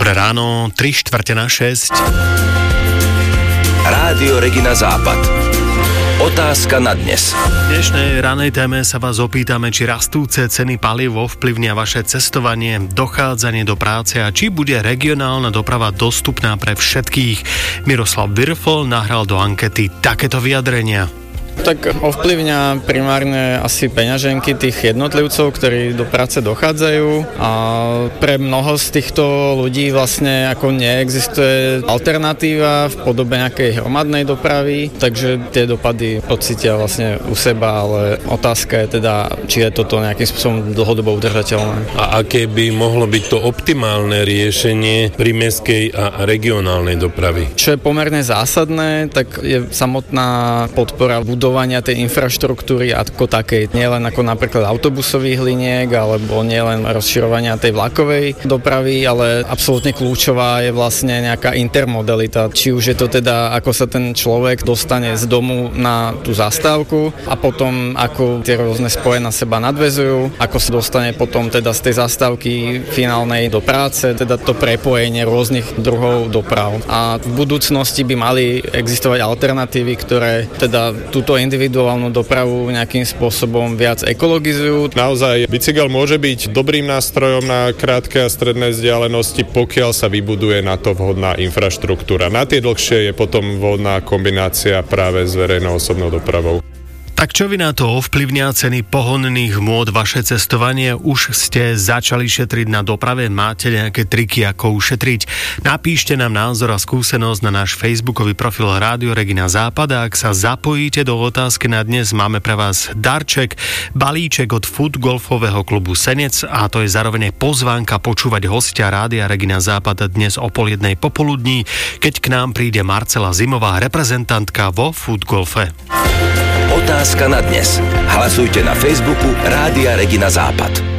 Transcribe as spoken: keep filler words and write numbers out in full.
Dobré ráno, tri štvrte na šesť. Rádio Regina Západ. Otázka na dnes. V dnešnej ranej téme sa vás opýtame, či rastúce ceny palív ovplyvnia vaše cestovanie, dochádzanie do práce a či bude regionálna doprava dostupná pre všetkých. Miroslav Virfol nahral do ankety takéto vyjadrenia. Tak ovplyvňa primárne asi peňaženky tých jednotlivcov, ktorí do práce dochádzajú, a pre mnoho z týchto ľudí vlastne ako neexistuje alternatíva v podobe nejakej hromadnej dopravy, takže tie dopady pocítia vlastne u seba, ale otázka je teda, či je toto nejakým spôsobom dlhodobo udržateľné. A aké by mohlo byť to optimálne riešenie pri mestskej a regionálnej dopravy? Čo je pomerne zásadné, tak je samotná podpora budovania tej infraštruktúry ako takej, nielen ako napríklad autobusových liniek alebo nielen rozširovania tej vlakovej dopravy, ale absolútne kľúčová je vlastne nejaká intermodalita. Či už je to teda, ako sa ten človek dostane z domu na tú zastávku a potom ako tie rôzne spoje na seba nadväzujú, ako sa dostane potom teda z tej zastávky finálnej do práce, teda to prepojenie rôznych druhov doprav. A v budúcnosti by mali existovať alternatívy, ktoré teda túto individuálnu dopravu nejakým spôsobom viac ekologizujú. Naozaj bicykel môže byť dobrým nástrojom na krátke a stredné vzdialenosti, pokiaľ sa vybuduje na to vhodná infraštruktúra. Na tie dlhšie je potom vhodná kombinácia práve s verejnou osobnou dopravou. Tak čo vy na to, ovplyvnia ceny pohonných hmôt vaše cestovanie? Už ste začali šetriť na doprave? Máte nejaké triky, ako ušetriť? Napíšte nám názor a skúsenosť na náš facebookový profil Rádio Regina Západ a ak sa zapojíte do otázky na dnes, máme pre vás darček, balíček od futgolfového klubu Senec a to je zároveň pozvánka počúvať hostia Rádia Regina Západ dnes o pol jednej popoludní, keď k nám príde Marcela Zimová, reprezentantka vo futgolfe. Otázka na dnes. Hlasujte na Facebooku Rádia Regina Západ.